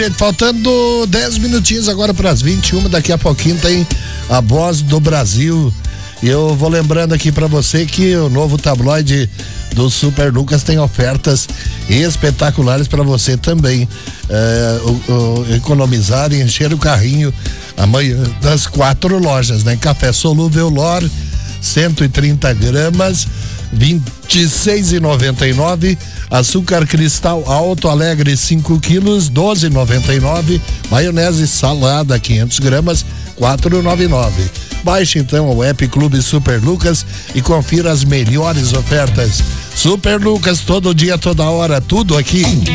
Faltando 10 minutinhos agora para as 21, daqui a pouquinho tem a Voz do Brasil. E eu vou lembrando aqui para você que o novo tabloide do Super Lucas tem ofertas espetaculares para você também economizar e encher o carrinho amanhã das 4 lojas, né? Café solúvel Lor, 130 gramas, R$26,99. Açúcar cristal Alto Alegre 5 quilos, R$12,99. Maionese salada 500 gramas, R$4,99. Baixe então o app Clube Super Lucas e confira as melhores ofertas. Super Lucas, todo dia, toda hora, tudo aqui.